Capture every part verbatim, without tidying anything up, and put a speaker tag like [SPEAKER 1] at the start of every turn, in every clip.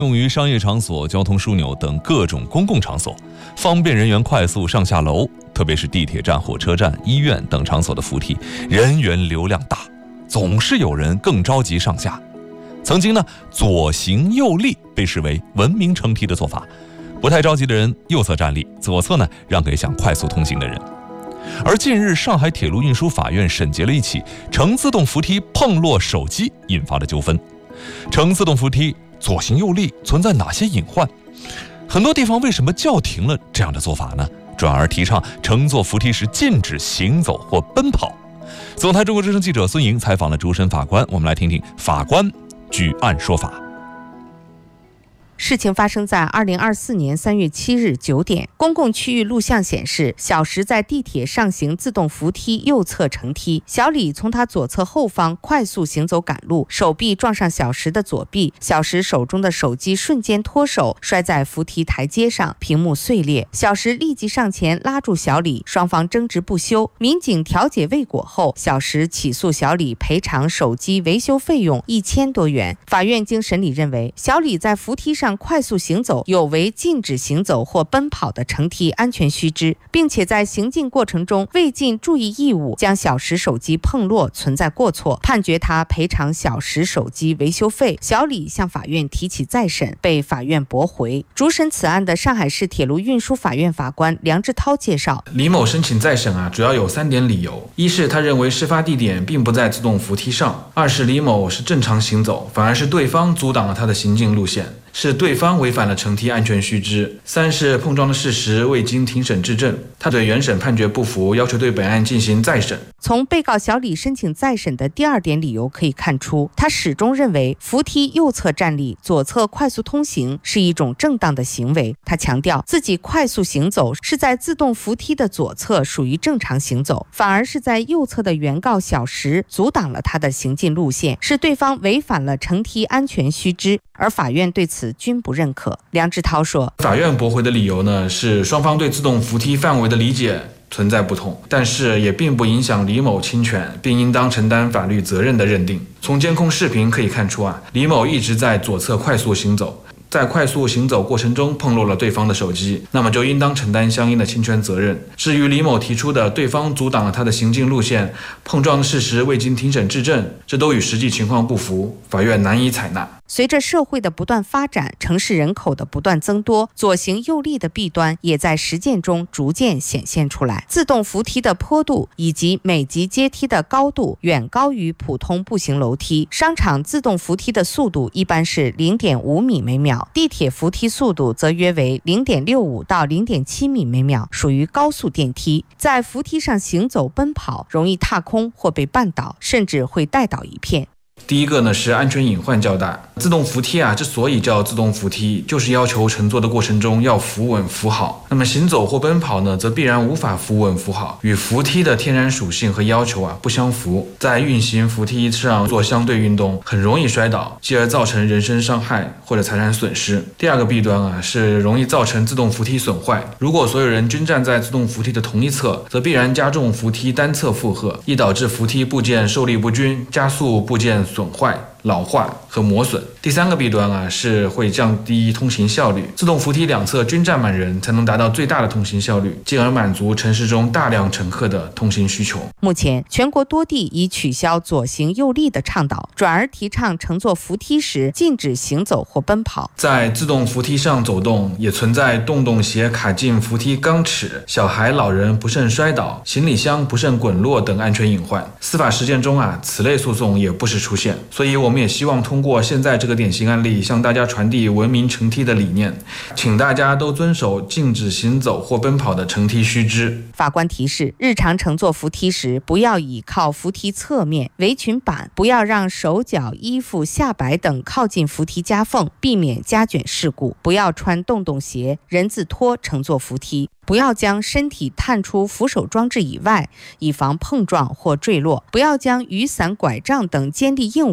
[SPEAKER 1] 用于商业场所、交通枢纽等各种公共场所，方便人员快速上下楼，特别是地铁站、火车站、医院等场所的扶梯，人员流量大，总是有人更着急上下。曾经呢，左行右立被视为文明乘梯的做法，不太着急的人右侧站立，左侧呢让给想快速通行的人。而近日，上海铁路运输法院审结了一起乘自动扶梯碰落手机引发的纠纷。乘自动扶梯左行右立存在哪些隐患？很多地方为什么叫停了这样的做法呢？转而提倡乘坐扶梯时禁止行走或奔跑。总台中国之声记者孙莹采访了主审法官，我们来听听法官举案说法。
[SPEAKER 2] 事情发生在二零二四年三月七日九点，公共区域录像显示，小石在地铁上行自动扶梯右侧乘梯，小李从他左侧后方快速行走赶路，手臂撞上小石的左臂，小石手中的手机瞬间脱手，摔在扶梯台阶上，屏幕碎裂。小石立即上前拉住小李，双方争执不休。民警调解未果后，小石起诉小李赔偿手机维修费用一千多元。法院经审理认为，小李在扶梯上快速行走有违禁止行走或奔跑的乘梯安全须知，并且在行进过程中未尽注意义务，将小石手机碰落，存在过错，判决他赔偿小石手机维修费。小李向法院提起再审，被法院驳回。主审此案的上海市铁路运输法院法官梁志涛介绍，
[SPEAKER 3] 李某申请再审啊，主要有三点理由：一是他认为事发地点并不在自动扶梯上；二是李某是正常行走，反而是对方阻挡了他的行进路线，是对方违反了乘梯安全须知；三是碰撞的事实未经庭审质证。他对原审判决不服，要求对本案进行再审。
[SPEAKER 2] 从被告小李申请再审的第二点理由可以看出，他始终认为扶梯右侧站立、左侧快速通行是一种正当的行为。他强调自己快速行走是在自动扶梯的左侧，属于正常行走，反而是在右侧的原告小石阻挡了他的行进路线，是对方违反了乘梯安全须知，而法院对此均不认可。梁志涛说，
[SPEAKER 3] 法院驳回的理由呢，是双方对自动扶梯范围的理解存在不同，但是也并不影响李某侵权并应当承担法律责任的认定。从监控视频可以看出啊，李某一直在左侧快速行走，在快速行走过程中碰落了对方的手机，那么就应当承担相应的侵权责任。至于李某提出的对方阻挡了他的行进路线、碰撞的事实未经庭审质证，这都与实际情况不符，法院难以采纳。
[SPEAKER 2] 随着社会的不断发展，城市人口的不断增多，左行右立的弊端也在实践中逐渐显现出来。自动扶梯的坡度以及每级阶梯的高度远高于普通步行楼梯，商场自动扶梯的速度一般是 零点五米每秒，地铁扶梯速度则约为 零点六五到 零点七米每秒，属于高速电梯。在扶梯上行走奔跑，容易踏空或被绊倒，甚至会带倒一片。
[SPEAKER 3] 第一个呢是安全隐患较大。自动扶梯啊，之所以叫自动扶梯，就是要求乘坐的过程中要扶稳扶好。那么行走或奔跑呢，则必然无法扶稳扶好，与扶梯的天然属性和要求啊不相符。在运行扶梯上做相对运动，很容易摔倒，继而造成人身伤害或者财产损失。第二个弊端啊，是容易造成自动扶梯损坏。如果所有人均站在自动扶梯的同一侧，则必然加重扶梯单侧负荷，易导致扶梯部件受力不均，加速部件损坏、老化和磨损。第三个弊端啊，是会降低通行效率。自动扶梯两侧均站满人，才能达到最大的通行效率，进而满足城市中大量乘客的通行需求。
[SPEAKER 2] 目前，全国多地已取消左行右立的倡导，转而提倡乘坐扶梯时禁止行走或奔跑。
[SPEAKER 3] 在自动扶梯上走动，也存在洞洞鞋卡进扶梯钢齿、小孩、老人不慎摔倒、行李箱不慎滚落等安全隐患。司法实践中啊，此类诉讼也不时出现。所以我们也希望通过现在这个典型案例，向大家传递文明乘梯的理念，请大家都遵守禁止行走或奔跑的乘梯须知。
[SPEAKER 2] 法官提示，日常乘坐扶梯时，不要倚靠扶梯侧面、围裙板，不要让手脚、衣服、下摆等靠近扶梯夹缝，避免夹卷事故。不要穿洞洞鞋、人字拖乘坐扶梯。不要将身体探出扶手装置以外，以防碰撞或坠落。不要将雨伞、拐杖等尖利硬物插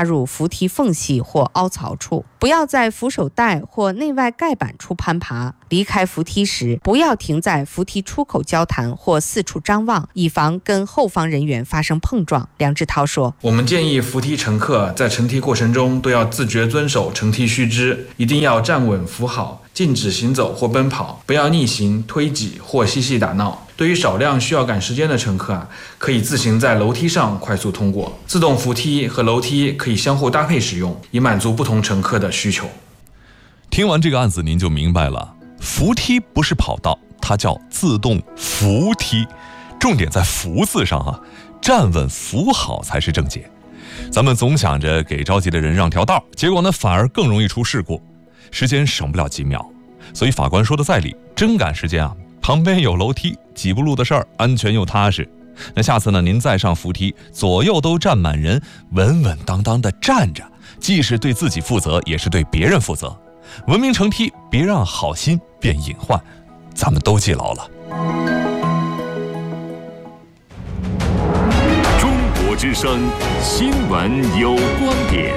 [SPEAKER 2] 插入扶梯缝隙或凹槽处，不要在扶手带或内外盖板处攀爬。离开扶梯时，不要停在扶梯出口交谈或四处张望，以防跟后方人员发生碰撞。梁志涛说，
[SPEAKER 3] 我们建议扶梯乘客在乘梯过程中都要自觉遵守乘梯须知，一定要站稳扶好，禁止行走或奔跑，不要逆行、推挤或嬉戏打闹。对于少量需要赶时间的乘客啊，可以自行在楼梯上快速通过。自动扶梯和楼梯可以相互搭配使用，以满足不同乘客的需求。
[SPEAKER 1] 听完这个案子，您就明白了，扶梯不是跑道，它叫自动扶梯，重点在扶字上啊，站稳扶好才是正解。咱们总想着给着急的人让条道，结果呢反而更容易出事故，时间省不了几秒。所以法官说的在理，真赶时间啊，旁边有楼梯，几步路的事儿，安全又踏实。那下次呢，您再上扶梯，左右都站满人，稳稳当当的站着，既是对自己负责，也是对别人负责。文明乘梯，别让好心变隐患，咱们都记牢了。
[SPEAKER 4] 中国之声，新闻有观点。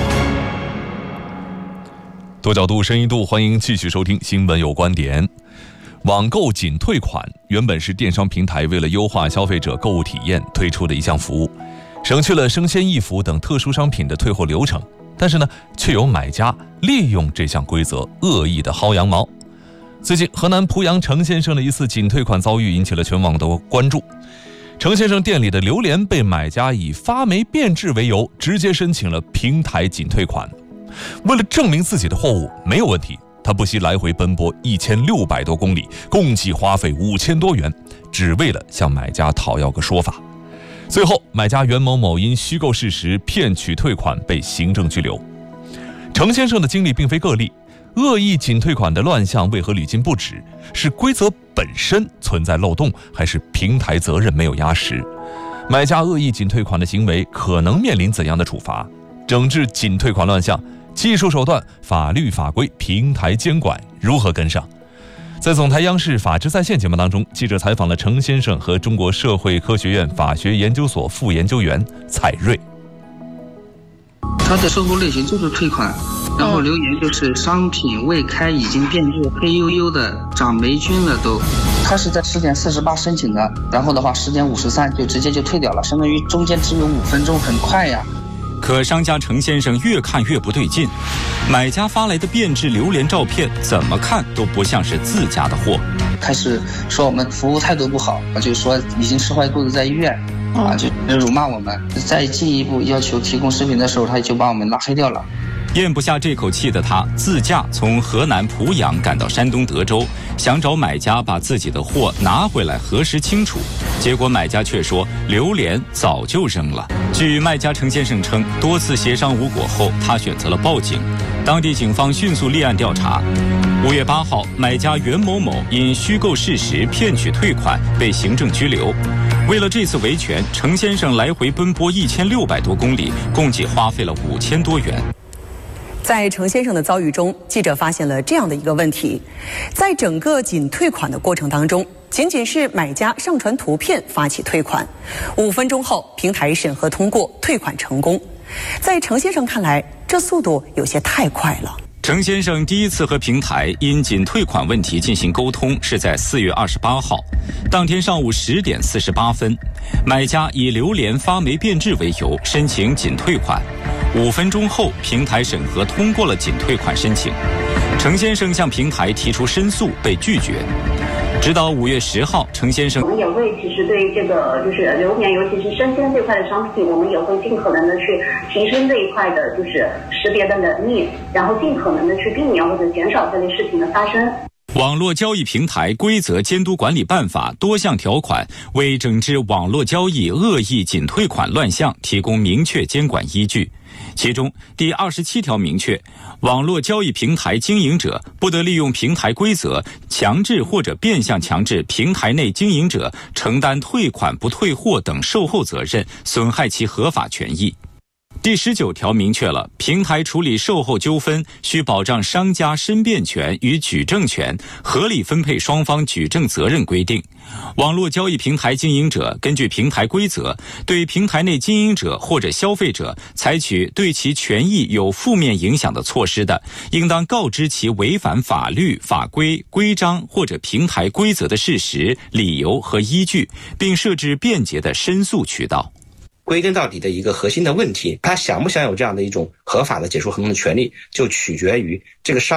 [SPEAKER 1] 多角度、深一度，欢迎继续收听《新闻有观点》。网购仅退款原本是电商平台为了优化消费者购物体验推出的一项服务，省去了生鲜衣服等特殊商品的退货流程。但是呢，却有买家利用这项规则恶意的薅羊毛。最近，河南濮阳程先生的一次仅退款遭遇引起了全网的关注。程先生店里的榴莲被买家以发霉变质为由，直接申请了平台仅退款。为了证明自己的货物没有问题，他不惜来回奔波一千六百多公里，共计花费五千多元，只为了向买家讨要个说法。最后，买家袁某某因虚构事实骗取退款被行政拘留。程先生的经历并非个例，恶意仅退款的乱象为何屡禁不止？是规则本身存在漏洞，还是平台责任没有压实？买家恶意仅退款的行为可能面临怎样的处罚？整治仅退款乱象，技术手段、法律法规、平台监管如何跟上？在总台央视法治在线节目当中，记者采访了程先生和中国社会科学院法学研究所副研究员蔡瑞。
[SPEAKER 5] 它的售后类型就是退款，然后留言就是商品未开已经变质，黑黝黝的，长霉菌了都。他是在十点四十八申请的，然后的话十点五十三就直接就退掉了，相当于中间只有五分钟，很快呀。
[SPEAKER 6] 可商家程先生越看越不对劲，买家发来的变质榴莲照片怎么看都不像是自家的货。
[SPEAKER 5] 开始说我们服务态度不好，就说已经吃坏肚子在医院，啊，就辱骂我们。再进一步要求提供视频的时候，他就把我们拉黑掉了。
[SPEAKER 6] 咽不下这口气的他，自驾从河南濮阳赶到山东德州，想找买家把自己的货拿回来核实清楚。结果买家却说榴莲早就扔了。据卖家程先生称，多次协商无果后，他选择了报警。当地警方迅速立案调查。五月八号，买家袁某某因虚构事实骗取退款被行政拘留。为了这次维权，程先生来回奔波一千六百多公里，共计花费了五千多元。
[SPEAKER 7] 在程先生的遭遇中，记者发现了这样的一个问题：在整个仅退款的过程当中，仅仅是买家上传图片发起退款，五分钟后平台审核通过，退款成功。在程先生看来，这速度有些太快了。
[SPEAKER 6] 程先生第一次和平台因仅退款问题进行沟通是在四月二十八号，当天上午十点四十八分，买家以榴莲发霉变质为由申请仅退款，五分钟后平台审核通过了仅退款申请。程先生向平台提出申诉被拒绝。直到五月十号，程先生
[SPEAKER 8] 我们也会其实对这个就是榴莲，尤其是生鲜这块的商品，我们也会尽可能的去提升这一块的就是识别的能力，然后尽可能的去避免或者减少这类事情的发生。
[SPEAKER 6] 网络交易平台规则监督管理办法多项条款为整治网络交易恶意仅退款乱象提供明确监管依据。其中第二十七条明确，网络交易平台经营者不得利用平台规则强制或者变相强制平台内经营者承担退款不退货等售后责任，损害其合法权益。 第十九条明确了平台处理售后纠纷需保障商家申辩权与举证权，合理分配双方举证责任规定。网络交易平台经营者根据平台规则，对平台内经营者或者消费者采取对其权益有负面影响的措施的，应当告知其违反法律、法规、规章或者平台规则的事实、理由和依据，并设置便捷的申诉渠道。
[SPEAKER 9] 归根到底的一个核心的问题，他想不想有这样的一种合法的解除合同的权利，就取决于这个商